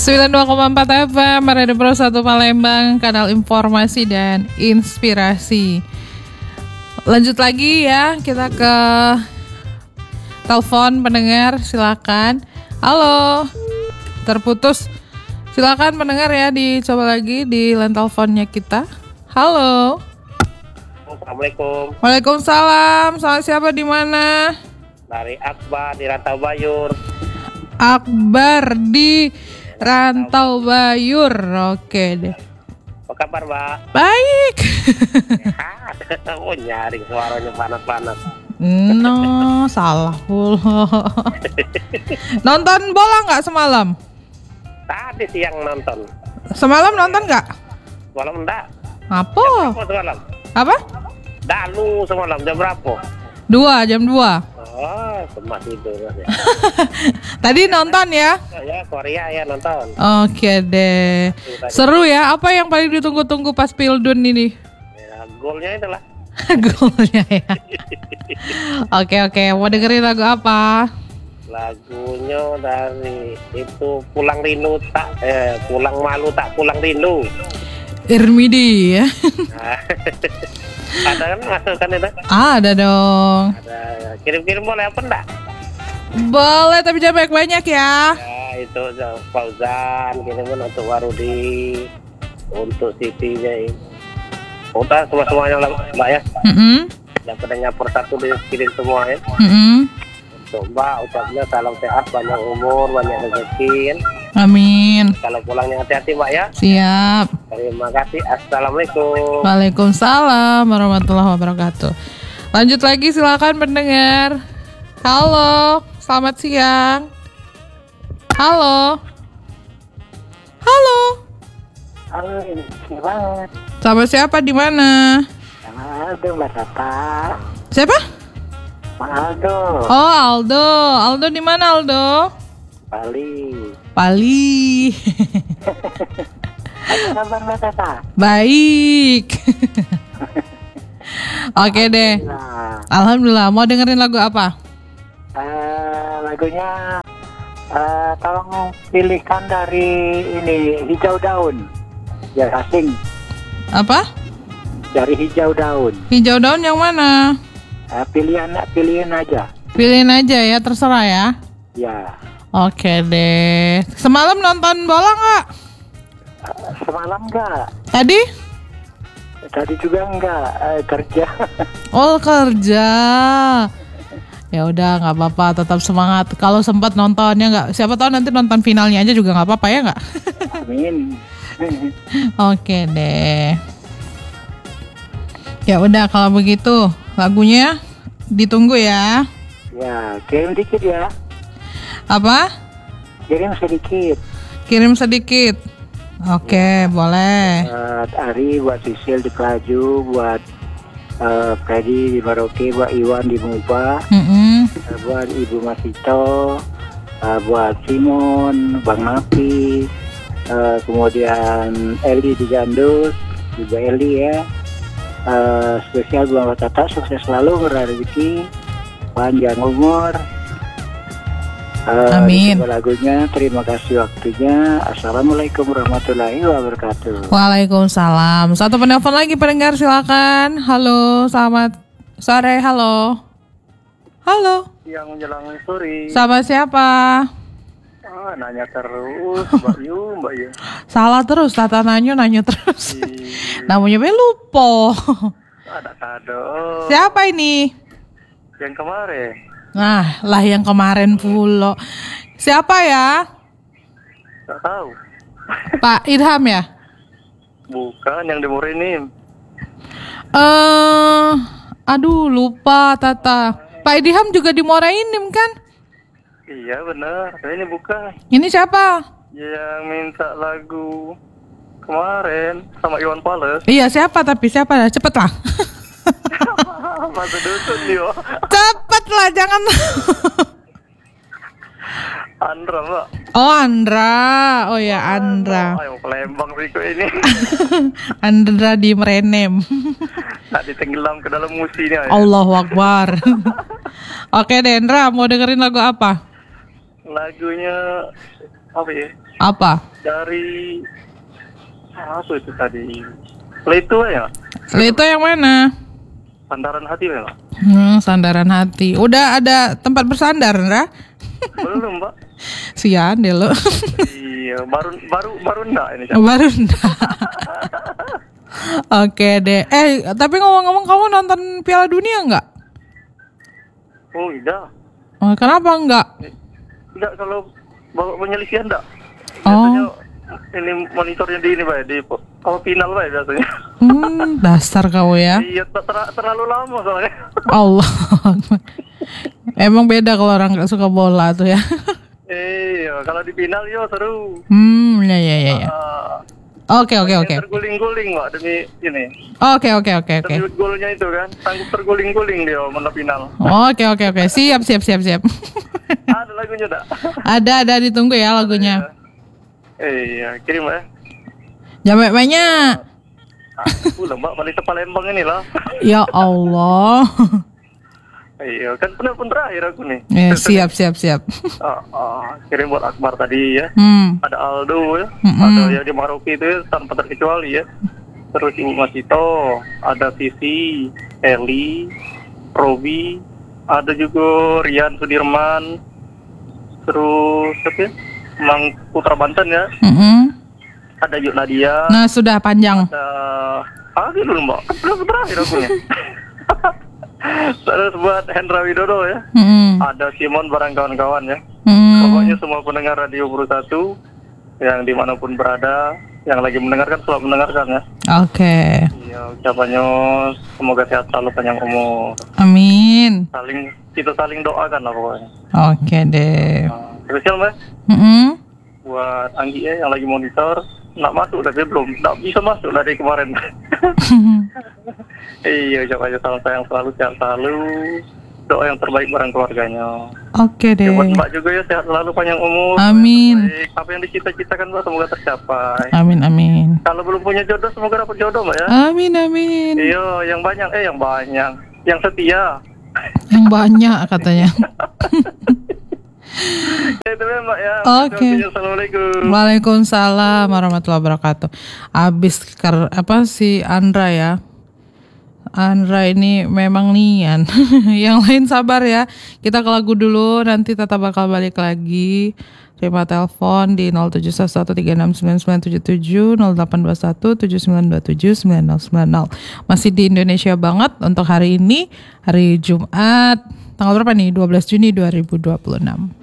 92,4 FM, Radio Pro 1 Palembang, kanal informasi dan inspirasi. Lanjut lagi ya, kita ke telepon pendengar, silakan. Halo, terputus. Silakan pendengar ya, dicoba lagi di line teleponnya kita. Halo. Assalamualaikum. Waalaikumsalam. Sama siapa di mana? Dari Akbar di Rantau Bayur. Akbar di Rantau Bayur. Oke deh. Apa kabar, Mbak? Baik. Oh, nyaring suaranya panas-panas. No, salah pula. Nonton bola nggak semalam? Tadi siang nonton. Semalam nonton nggak? Semalam enggak. Apa? Semalam? Apa? Dalu semalam jam berapa? Jam 2. Oh, cuma tidur aja. Tadi nonton ya? Oh, ya, Korea ya nonton. Oke deh. Seru ya. Apa yang paling ditunggu-tunggu pas Pildun ini? Ya, golnya itulah. Golnya ya. Oke. Mau dengerin lagu apa? Lagunya dari itu Pulang Rindu Pulang Malu Tak Pulang Rindu. Irmidi ya. Ada kan masukkan itu? Ada dong. Ada. Kirim-kirim boleh apa enggak? Boleh, tapi jangan banyak-banyak ya. Ya itu Fauzan kirimin untuk Warudi, untuk Siti-nya. Udah semuanya lah Mbak ya. Yang pada nyapur satu dikirim semua ya. Untuk Mbak ucapnya salam sehat, banyak umur, banyak rezeki. Amin. Kalau pulangnya hati-hati Mbak ya. Siap. Terima kasih. Assalamualaikum. Waalaikumsalam warahmatullahi wabarakatuh. Lanjut lagi, silakan pendengar. Halo, selamat siang. Halo. Halo. Halo, ini banget. Sama siapa di mana? Sama Aldo, Mbak Tata. Siapa? Pak Aldo. Oh, Aldo. Aldo di mana, Aldo? Pali. Apa kabar Mbak Tata? Baik. Oke deh. Alhamdulillah. Mau dengerin lagu apa? Lagunya tolong pilihkan dari ini Hijau Daun. Ya asing. Apa? Dari Hijau Daun. Hijau Daun yang mana? Pilihan aja. Pilihin aja ya, terserah ya. Ya. Oke deh. Semalam nonton bola nggak? Semalam enggak. Tadi juga enggak, kerja. Oh, kerja. Ya udah, nggak apa-apa, tetap semangat. Kalau sempat nontonnya nggak, siapa tahu nanti nonton finalnya aja juga nggak apa-apa ya nggak? Amin. Oke deh. Ya udah, kalau begitu lagunya ditunggu ya. Ya, kirim dikit ya. Apa? Kirim sedikit. Oke, boleh. Buat Ari, buat Sisil di Pelaju, buat Freddy di Maroke, buat Iwan di Muba, buat Ibu Masito, buat Simon, Bang Napi, kemudian Eli di Gandus, juga Eli ya. Spesial buat Tata, sukses selalu, rezeki, panjang umur. Amin. Lagunya, terima kasih waktunya. Assalamualaikum warahmatullahi wabarakatuh. Waalaikumsalam. Satu penelpon lagi pendengar, silakan. Halo, selamat sore. Halo. Yang menjelang sore. Sama siapa? Nanya terus Mbak Yu. Salah terus, Tata nanya terus. Namanya lupa. Ada kado. Siapa ini? Yang kemarin. Nah, lah yang kemarin pula. Siapa ya? Gak tahu. Pak Idham ya? Bukan, yang di Murinim. Aduh, lupa Tata. Pak Idham juga di Morainim kan? Iya benar, ini bukan. Ini siapa? Yang minta lagu kemarin sama Iwan Fals. Iya, siapa? Cepet lah. Masa dusun dia. Cepet lah, jangan. Andra Mbak. Oh, Andra. Oh ya, Andra. Ayo Palembang Riko ini. Andra di Merenem. Tak ditenggelam ke dalam musinya. Allahu Akbar. Oke, Dendra, mau dengerin lagu apa? Lagunya apa ya? Apa? Dari apa itu tadi? Leto ya? Leto yang mana? Sandaran hati ya? Sandaran hati. Udah ada tempat bersandar, Ndra? Belum, Mbak. Sian deh lo. Iya, baru enggak ini. Baru enggak. Oke deh. Tapi ngomong-ngomong, kamu nonton Piala Dunia enggak? Oh, tidak. Kenapa enggak? Enggak, kalau bawa penyelisihan enggak. Oh. Biasanya ini monitornya di ini, Pak, di final, Pak, biasanya. Dasar kamu ya. Iya, terlalu lama soalnya. Allah. Emang beda kalau orang gak suka bola tuh ya. Iya, kalau di final yo seru. Ya. Oke. Terguling-guling, Pak, demi ini. Oke. Demi golnya itu kan, sanggup terguling-guling dia mana final. Oke. Siap. Ada lagunya enggak? Ada ditunggu ya lagunya. Iya, kirim ya. Jambe banyak. Mbak, balik ke Palembang ini lah. Ya Allah. Iya, kan penelpon terakhir aku nih. Siap. Kirim buat Akbar tadi ya. Ada Aldo ya. Ada yang di Maroki itu ya, tanpa terkecuali ya. Terus Ibu Masito, ada Sisi, Eli, Robi, ada juga Rian Sudirman, terus siapa ya? Mang Putra Banten ya. Ada Yuk Nadia. Nah, sudah panjang. Gitu dulu, Mbak. Belum terakhir aku nih. Terus buat Hendra Widodo ya. Ada Simon barang kawan-kawan ya. Pokoknya semua pendengar Radio Pro 1 yang dimanapun berada, yang lagi mendengarkan selalu mendengarkan ya. Oke. Iya, ucapannya semoga sehat selalu, panjang umur. Amin. Kita saling doakan lah pokoknya. Oke deh. Spesial Mbak. Buat Anggi ya yang lagi monitor, nggak masuk dari belum, nggak bisa masuk dari kemarin. Iya, ucap aja salam sayang selalu, sehat selalu, doa yang terbaik bareng keluarganya. Oke deh. Buat Mbak juga ya, sehat selalu, panjang umur. Amin. Apa yang dicita-citakan Mbak semoga tercapai. Amin. Kalau belum punya jodoh semoga dapat jodoh Mbak ya. Amin. Iya, yang banyak, yang setia. Yang banyak katanya. Itu ya Mbak ya. Oke. Assalamualaikum. Waalaikumsalam warahmatullahi wabarakatuh. Abis si Andra ya. Andra ini memang nian. Yang lain sabar ya. Kita ke lagu dulu, nanti Tata bakal balik lagi. Terima telepon di 0711369977, 082179279090. Masih di Indonesia banget untuk hari ini, hari Jumat. Tanggal berapa nih? 12 Juni 2026.